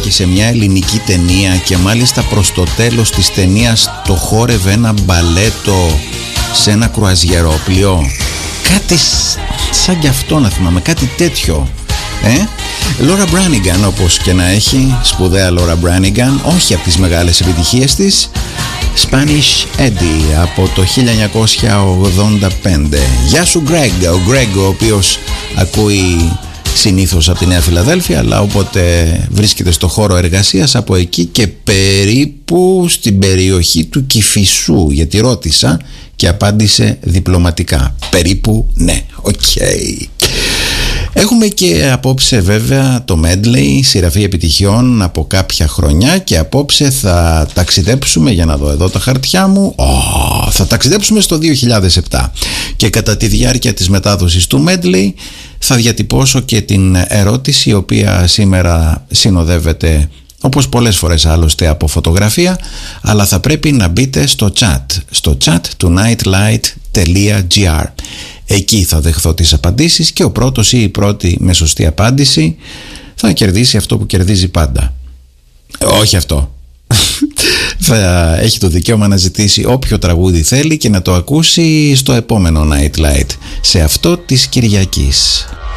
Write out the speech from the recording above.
και σε μια ελληνική ταινία και μάλιστα προς το τέλος της ταινίας το χόρευε ένα μπαλέτο σε ένα κρουαζιερόπλιο. Κάτι σαν κι αυτό να θυμάμαι, κάτι τέτοιο. Λόρα Μπράνιγκαν, όπως και να έχει, σπουδαία Λόρα Μπράνιγκαν, όχι από τις μεγάλες επιτυχίες της. Spanish Eddie από το 1985. Γεια σου Greg, ο Greg ο οποίος ακούει συνήθως από τη Νέα Φιλαδέλφια, αλλά όποτε βρίσκεται στο χώρο εργασίας από εκεί και περίπου στην περιοχή του Κηφισού, γιατί ρώτησα και απάντησε διπλωματικά. Περίπου ναι, οκ. Έχουμε και απόψε βέβαια το medley, σειραφή επιτυχιών από κάποια χρονιά, και απόψε θα ταξιδέψουμε, για να δω εδώ τα χαρτιά μου, θα ταξιδέψουμε στο 2007 και κατά τη διάρκεια της μετάδοσης του medley θα διατυπώσω και την ερώτηση, η οποία σήμερα συνοδεύεται όπως πολλές φορές άλλωστε από φωτογραφία, αλλά θα πρέπει να μπείτε στο chat του nightlight.gr. Εκεί θα δεχθώ τις απαντήσεις και ο πρώτος ή η πρώτη με σωστή απάντηση θα κερδίσει αυτό που κερδίζει πάντα. Όχι αυτό. Θα έχει το δικαίωμα να ζητήσει όποιο τραγούδι θέλει και να το ακούσει στο επόμενο Nightlight, σε αυτό της Κυριακής.